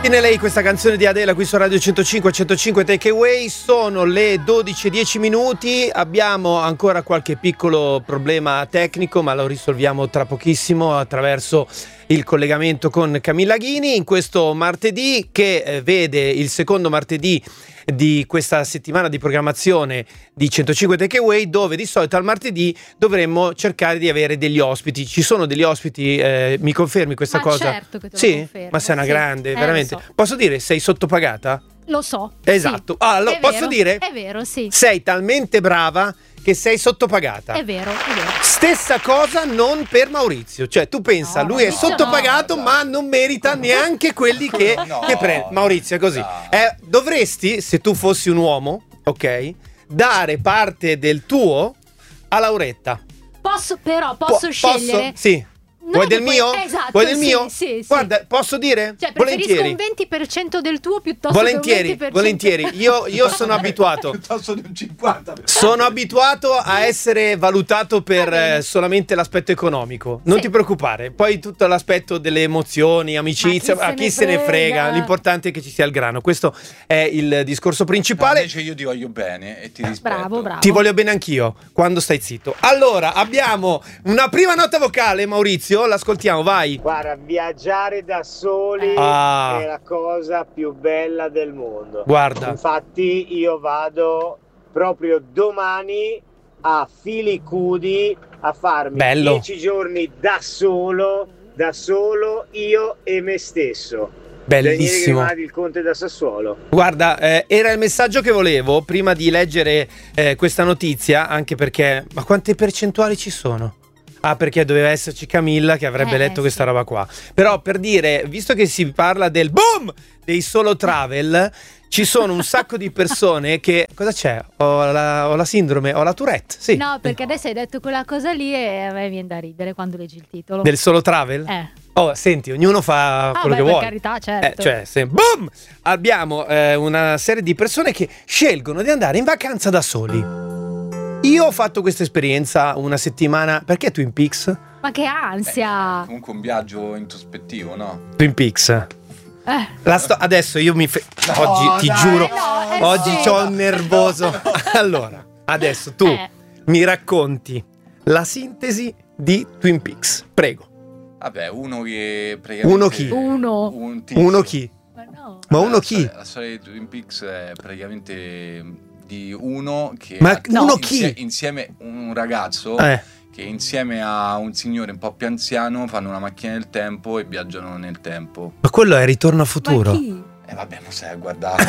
Tiene lei questa canzone di Adele qui su Radio 105 Takeaway. Sono le 12:10 minuti. Abbiamo ancora qualche piccolo problema tecnico, ma lo risolviamo tra pochissimo attraverso il collegamento con Camilla Ghini in questo martedì che vede il secondo martedì di questa settimana di programmazione di 105 Takeaway, dove di solito al martedì dovremmo cercare di avere degli ospiti. Ci sono degli ospiti, mi confermi questa cosa? Certo che te lo sì? confermo. Ma sei una grande, veramente. So. Posso dire, sei sottopagata? Lo so. Esatto. Sì. Allora, posso vero, dire? È vero, sì. Sei talmente brava che sei sottopagata. È vero. Stessa cosa non per Maurizio, cioè tu pensa, lui è sottopagato ma non merita neanche quelli che prende. Maurizio è così. Dovresti, se tu fossi un uomo, ok, dare parte del tuo a Lauretta. Posso scegliere? Posso? Sì. Vuoi del mio? Esatto, Vuoi del mio? Sì. Guarda, posso dire? Cioè, preferisco volentieri. un 20% del tuo piuttosto volentieri, che un 20%. Volentieri. Io sono abituato. Piuttosto di un 50%. Sono abituato a essere valutato per solamente l'aspetto economico. Non ti preoccupare. Poi tutto l'aspetto delle emozioni, amicizia, a chi se ne frega. L'importante è che ci sia il grano. Questo è il discorso principale. Invece io ti voglio bene e ti rispetto. Bravo. Ti voglio bene anch'io, quando stai zitto. Allora, abbiamo una prima nota vocale, Maurizio. L'ascoltiamo, vai. Guarda, viaggiare da soli è la cosa più bella del mondo. Guarda. Infatti io vado proprio domani a Filicudi a farmi 10 giorni da solo io e me stesso. Bellissimo. Daniele Grimaldi, il Conte da Sassuolo. Guarda, era il messaggio che volevo prima di leggere questa notizia, anche perché, ma quante percentuali ci sono? Ah, perché doveva esserci Camilla che avrebbe letto questa roba qua. Però per dire, visto che si parla del boom dei solo travel, ci sono un sacco di persone che... Cosa c'è? Ho la sindrome, ho la Tourette, sì. No, perché adesso hai detto quella cosa lì e a me viene da ridere quando leggi il titolo. Del solo travel? Oh, senti, ognuno fa quello che vuole. Per carità, certo. Boom! Abbiamo una serie di persone che scelgono di andare in vacanza da soli. Io ho fatto questa esperienza una settimana. Perché Twin Peaks? Ma che ansia! Comunque un viaggio introspettivo, no? Twin Peaks. Adesso io oggi ti giuro, oggi c'ho un nervoso. Allora, adesso tu mi racconti la sintesi di Twin Peaks, prego. Vabbè, uno che praticamente... Uno chi? Uno chi? Ma uno chi? La storia di Twin Peaks è praticamente... di uno che insieme un ragazzo che insieme a un signore un po' più anziano fanno una macchina del tempo e viaggiano nel tempo. Ma quello è Ritorno a Futuro. Ma chi? Vabbè, non sai a guardare.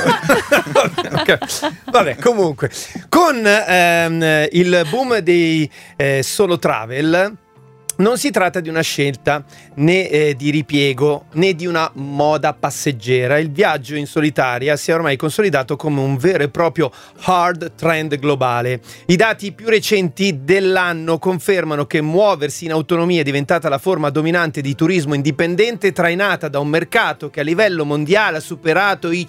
Vabbè, comunque con il boom dei solo travel non si tratta di una scelta né di ripiego né di una moda passeggera. Il viaggio in solitaria si è ormai consolidato come un vero e proprio hard trend globale. I dati più recenti dell'anno confermano che muoversi in autonomia è diventata la forma dominante di turismo indipendente, trainata da un mercato che a livello mondiale ha superato i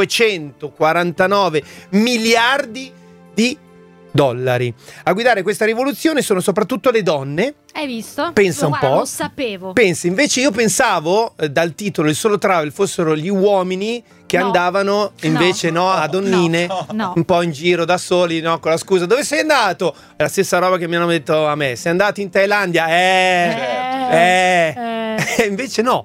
549 miliardi di dollari. A guidare questa rivoluzione sono soprattutto le donne. Hai visto? Pensa un po'. Lo sapevo. Pensa, invece io pensavo dal titolo il solo travel fossero gli uomini che andavano invece a donnine un po' in giro da soli, con la scusa dove sei andato? È la stessa roba che mi hanno detto a me. Sei andato in Thailandia? Invece no.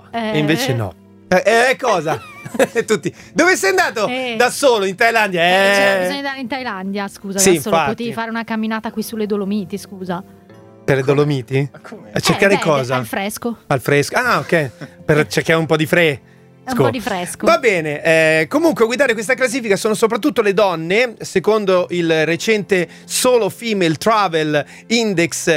Cosa? Tutti. Dove sei andato? Da solo in Thailandia? Bisogna andare in Thailandia, scusa. Sì, adesso infatti. potevi fare una camminata qui sulle Dolomiti, scusa. Per le Dolomiti? A cercare cosa? Al fresco. Al fresco. Ah, ok. Per cercare un po' di fresco. Un po' di fresco. Va bene. Comunque a guidare questa classifica sono soprattutto le donne, secondo il recente Solo Female Travel Index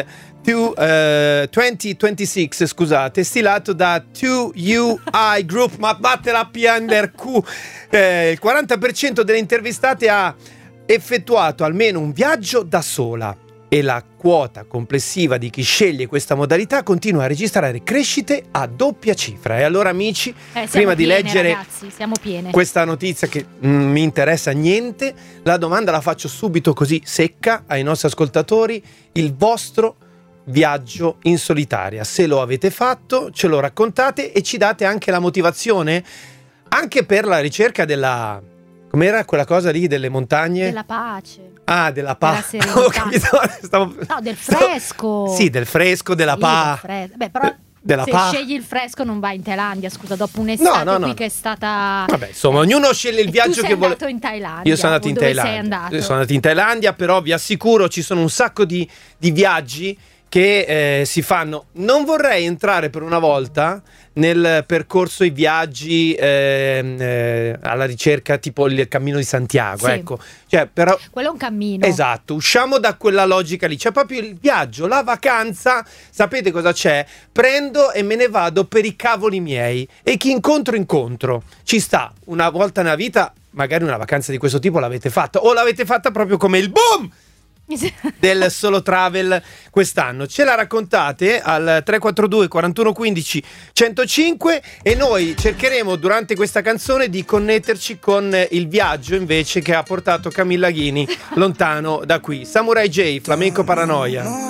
2026, scusate, stilato da 2UI Group, ma battela piander Q. Il 40% delle intervistate ha effettuato almeno un viaggio da sola e la quota complessiva di chi sceglie questa modalità continua a registrare crescite a doppia cifra. E allora amici, prima di leggere ragazzi, siamo piene. Questa notizia che non mi interessa niente, la domanda la faccio subito così secca ai nostri ascoltatori: il vostro viaggio in solitaria, se lo avete fatto, ce lo raccontate e ci date anche la motivazione. anche per la ricerca della... com'era quella cosa lì delle montagne? Della pace. Ah, della pace. Ho capito. No, del fresco. Sì, del fresco, della pace. Beh, però se scegli il fresco non vai in Thailandia, scusa, dopo un'estate qui che è stata... Vabbè, insomma, ognuno sceglie il viaggio che vuole. Tu sei andato in Thailandia. Io sono andato in Thailandia. Sei andato? Io sono andato in Thailandia, però vi assicuro ci sono un sacco di viaggi che si fanno. Non vorrei entrare per una volta nel percorso i viaggi alla ricerca, tipo il Cammino di Santiago, sì. Ecco. Cioè, però, quello è un cammino. Esatto, usciamo da quella logica lì. C'è proprio il viaggio, la vacanza. Sapete cosa c'è? Prendo e me ne vado per i cavoli miei e chi incontro. Ci sta, una volta nella vita, magari una vacanza di questo tipo l'avete fatta, o l'avete fatta proprio come il boom del Solo Travel quest'anno. Ce la raccontate al 342 41 15 105 e noi cercheremo durante questa canzone di connetterci con il viaggio invece che ha portato Camilla Ghini lontano da qui. Samurai J, Flamenco Paranoia.